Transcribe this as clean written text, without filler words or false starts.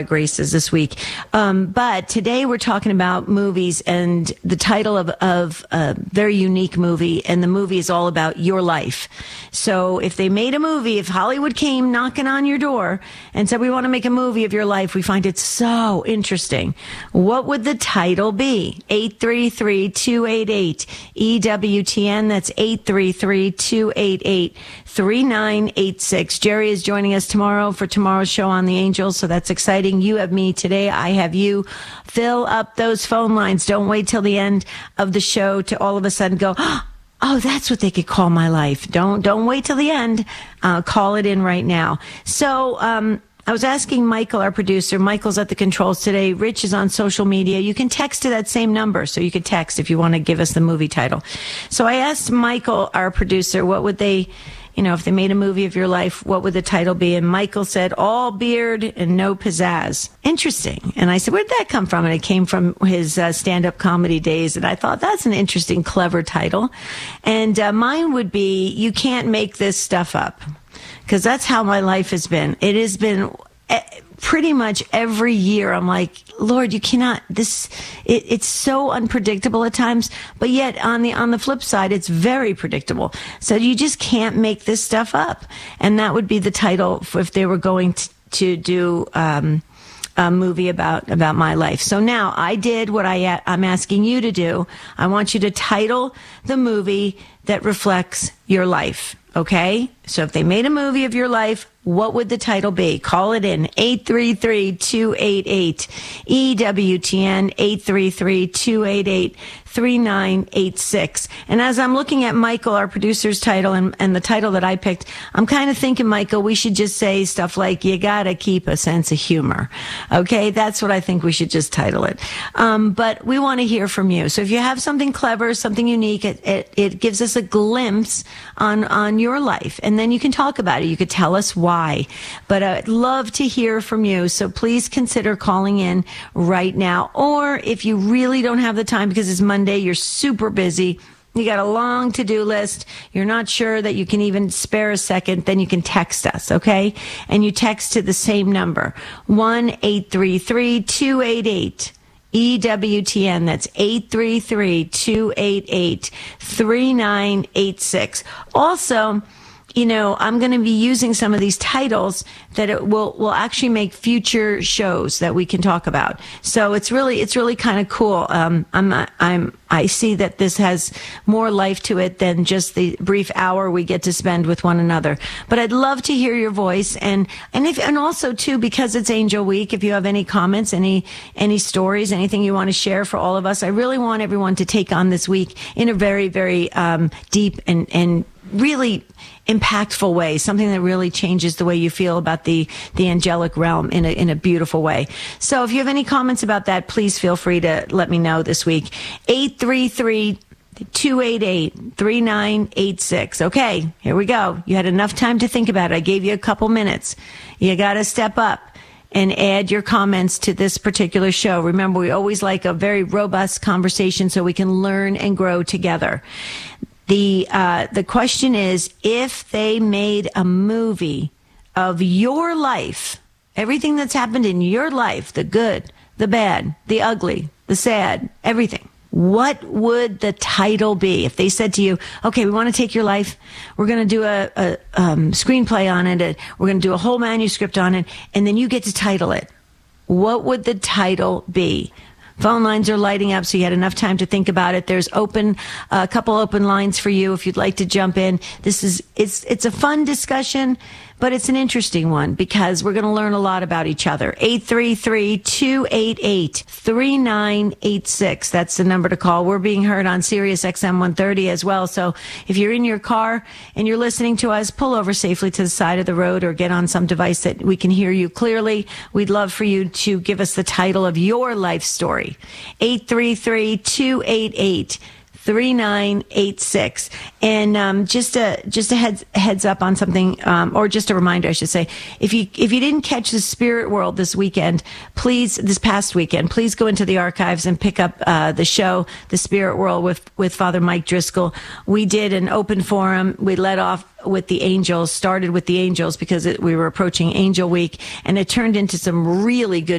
graces this week. But today we're talking about movies and the title of a very unique movie. And the movie is all about your life. So if they made a movie, if Hollywood came knocking on your door and said, we want to make a movie of your life, we find it so interesting. What would the title be? 833-288-EWTN. That's 833-288-3986. Jerry is joining us tomorrow for tomorrow's show on the Angels. So that's exciting. You have me today. I have you. Fill up those phone lines. Don't wait till the end of the show to all of a sudden go, oh, that's what they could call my life. Don't wait till the end. Call it in right now. So, I was asking Michael, our producer. Michael's at the controls today. Rich is on social media. You can text to that same number. So you could text if you want to give us the movie title. So I asked Michael, our producer, what would they, if they made a movie of your life, what would the title be? And Michael said, all beard and no pizzazz. Interesting. And I said, where'd that come from? And it came from his stand-up comedy days. And I thought, that's an interesting, clever title. And mine would be, You Can't Make This Stuff Up. Because that's how my life has been. It has been pretty much every year. I'm like, Lord, you cannot, it's so unpredictable at times, but yet on the flip side, it's very predictable. So you just can't make this stuff up. And that would be the title if they were going to do, a movie about my life. So now I did what I'm asking you to do. I want you to title the movie that reflects your life. Okay? So if they made a movie of your life, what would the title be? Call it in. 833-288-EWTN, 833-288-3986. And as I'm looking at Michael, our producer's title, and the title that I picked, I'm kind of thinking, Michael, we should just say stuff like, you gotta keep a sense of humor. Okay? That's what I think we should just title it. But we want to hear from you. So if you have something clever, something unique, it gives us a glimpse on your life. And then you can talk about it. You could tell us why. But I'd love to hear from you. So please consider calling in right now. Or if you really don't have the time because it's Monday, you're super busy, you got a long to-do list, you're not sure that you can even spare a second, then you can text us, okay? And you text to the same number, 1-833-288-EWTN. That's 833-288-3986. Also, I'm going to be using some of these titles that it will actually make future shows that we can talk about. So it's really kind of cool. I see that this has more life to it than just the brief hour we get to spend with one another. But I'd love to hear your voice, and also too, because it's Angel Week, if you have any comments, any stories, anything you want to share for all of us, I really want everyone to take on this week in a very, very deep and really impactful way, something that really changes the way you feel about the angelic realm in a beautiful way. So if you have any comments about that, please feel free to let me know this week. 833-288-3986. Okay, here we go. You had enough time to think about it. I gave you a couple minutes. You got to step up and add your comments to this particular show. Remember, we always like a very robust conversation so we can learn and grow together. The question is, if they made a movie of your life, everything that's happened in your life, the good, the bad, the ugly, the sad, everything, what would the title be? If they said to you, okay, we want to take your life, we're going to do a screenplay on it, we're going to do a whole manuscript on it, and then you get to title it. What would the title be? Phone lines are lighting up, so you had enough time to think about it. There's a couple open lines for you if you'd like to jump in. It's a fun discussion, but it's an interesting one because we're going to learn a lot about each other. 833-288-3986. That's the number to call. We're being heard on Sirius XM 130 as well. So if you're in your car and you're listening to us, pull over safely to the side of the road or get on some device that we can hear you clearly. We'd love for you to give us the title of your life story. 833-288 3986. And just a heads up on something, or just a reminder, I should say. If you didn't catch the Spirit World this past weekend, please go into the archives and pick up the show, The Spirit World, with Father Mike Driscoll. We did an open forum. We led off with the angels, started with the angels because we were approaching Angel Week, and it turned into some really good